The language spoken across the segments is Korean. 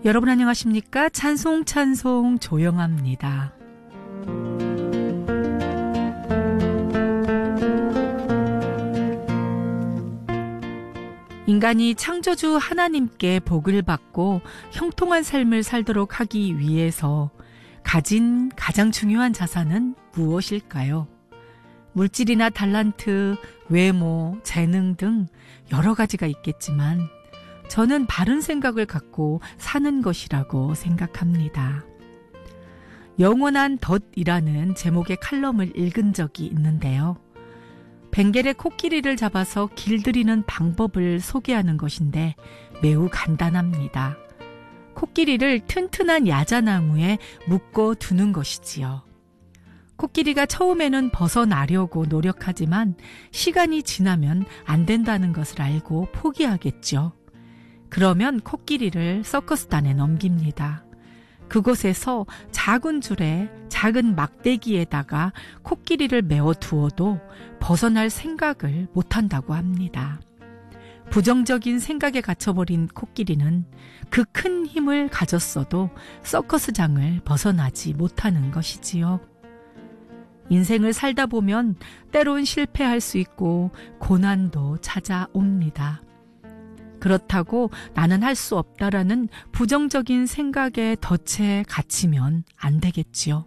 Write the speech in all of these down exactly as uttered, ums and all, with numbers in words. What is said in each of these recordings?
여러분 안녕하십니까? 찬송 찬송 조영아입니다. 인간이 창조주 하나님께 복을 받고 형통한 삶을 살도록 하기 위해서 가진 가장 중요한 자산은 무엇일까요? 물질이나 달란트, 외모, 재능 등 여러 가지가 있겠지만 저는 바른 생각을 갖고 사는 것이라고 생각합니다. 영원한 덫이라는 제목의 칼럼을 읽은 적이 있는데요. 벵겔의 코끼리를 잡아서 길들이는 방법을 소개하는 것인데 매우 간단합니다. 코끼리를 튼튼한 야자나무에 묶어 두는 것이지요. 코끼리가 처음에는 벗어나려고 노력하지만 시간이 지나면 안 된다는 것을 알고 포기하겠죠. 그러면 코끼리를 서커스단에 넘깁니다. 그곳에서 작은 줄에 작은 막대기에다가 코끼리를 메어 두어도 벗어날 생각을 못한다고 합니다. 부정적인 생각에 갇혀버린 코끼리는 그 큰 힘을 가졌어도 서커스장을 벗어나지 못하는 것이지요. 인생을 살다 보면 때론 실패할 수 있고 고난도 찾아옵니다. 그렇다고 나는 할 수 없다라는 부정적인 생각에 덫에 갇히면 안 되겠지요.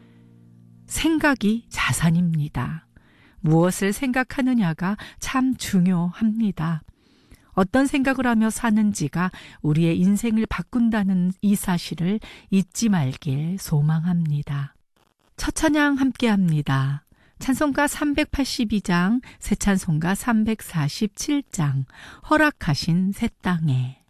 생각이 자산입니다. 무엇을 생각하느냐가 참 중요합니다. 어떤 생각을 하며 사는지가 우리의 인생을 바꾼다는 이 사실을 잊지 말길 소망합니다. 첫 찬양 함께합니다. 찬송가 삼백팔십이 장, 새 찬송가 삼백사십칠 장, 허락하신 새 땅에.